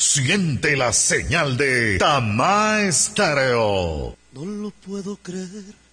Siente la señal de Tamá Estéreo. No lo puedo creer.